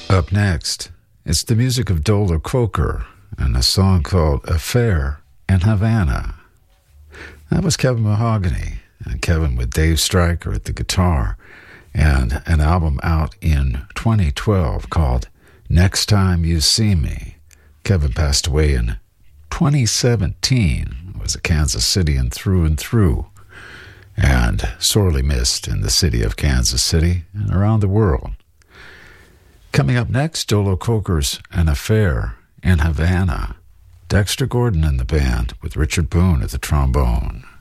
Up next, it's the music of Dolo Coker and a song called Affair in Havana. That was Kevin Mahogany, and Kevin with Dave Stryker at the guitar, and an album out in 2012 called Next Time You See Me. Kevin passed away in 2017, was a Kansas Citian through and through, and sorely missed in the city of Kansas City and around the world. Coming up next, Dolo Coker's An Affair in Havana. Dexter Gordon in the band with Richard Boone at the trombone.